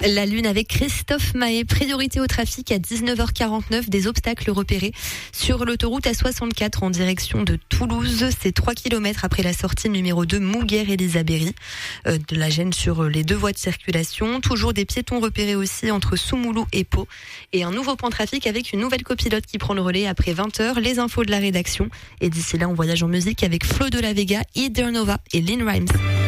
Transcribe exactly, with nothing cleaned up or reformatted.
La Lune avec Christophe Mahé. Priorité au trafic à dix-neuf heures quarante-neuf. Des obstacles repérés sur l'autoroute A soixante-quatre en direction de Toulouse. C'est trois kilomètres après la sortie numéro deux Mouguer-Elisabéry. Euh, de la gêne sur les deux voies de circulation. Toujours des piétons repérés aussi entre Soumoulou et Pau. Et un nouveau point de trafic avec une nouvelle copilote qui prend le relais après vingt heures. Les infos de la rédaction. Et d'ici là, on voyage en musique avec Flo de la Vega, Idernova et Lynn Rimes.